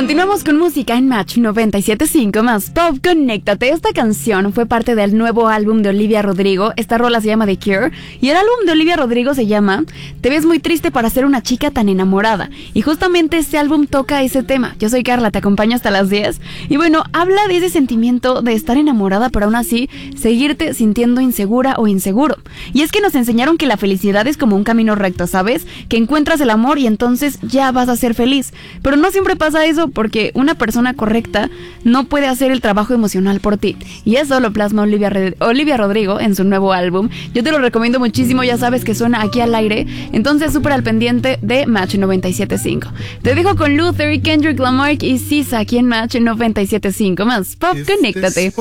Continuamos con música en Match 97.5 más Pop. Conéctate. Esta canción fue parte del nuevo álbum de Olivia Rodrigo. Esta rola se llama The Cure. Y el álbum de Olivia Rodrigo se llama Te ves muy triste para ser una chica tan enamorada. Y justamente este álbum toca ese tema. Yo soy Carla, te acompaño hasta las 10. Y bueno, habla de ese sentimiento de estar enamorada, pero aún así seguirte sintiendo insegura o inseguro. Y es que nos enseñaron que la felicidad es como un camino recto, ¿sabes? Que encuentras el amor y entonces ya vas a ser feliz. Pero no siempre pasa eso, porque una persona correcta no puede hacer el trabajo emocional por ti. Y eso lo plasma Olivia Rodrigo en su nuevo álbum. Yo te lo recomiendo muchísimo, ya sabes que suena aquí al aire. Entonces súper al pendiente de Match 97.5. Te dejo con Luther, Kendrick Lamar y Sisa aquí en Match 97.5 más Pop. Conéctate.